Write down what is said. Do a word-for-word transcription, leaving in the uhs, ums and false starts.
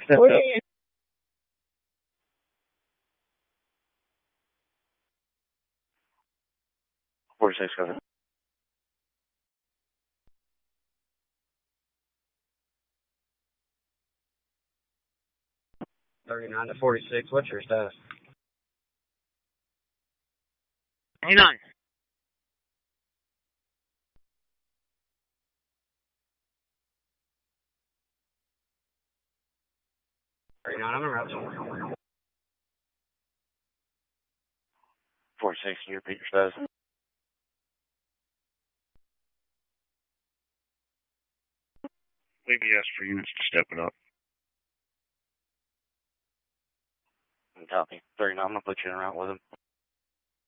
forty-six, go ahead. thirty-nine to forty-six, what's your status? eighty-nine. thirty-nine, I'm in route. forty-six, can you repeat your status? Leave yes for units to step it up. Copy. thirty-nine, I'm going to put you in route with him.